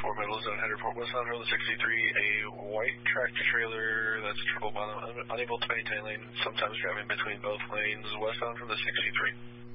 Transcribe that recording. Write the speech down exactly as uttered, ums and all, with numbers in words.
four middle zone header port westbound from the sixty-three, a white tractor trailer that's triple bottom, un unable to maintain lane, sometimes driving between both lanes, westbound from the sixty-three.